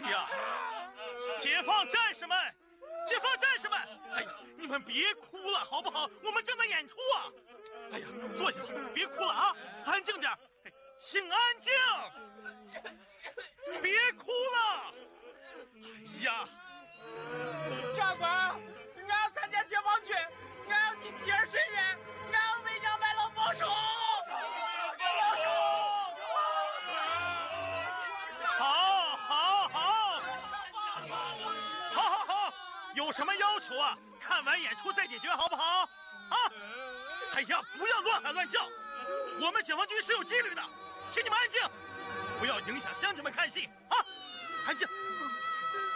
呀，解放战士们，解放战士们！哎呀，你们别哭了好不好？我们正在演出啊！哎呀，坐下吧，别哭了啊，安静点，请安静，别哭了。哎呀， 长官，我要参加解放军，我要去希尔深渊，我要为娘们老报仇！ 好，有什么要求啊？看完演出再解决，好不好？啊！哎呀，不要乱喊乱叫，我们解放军是有纪律的，请你们安静，不要影响乡亲们看戏啊！安静。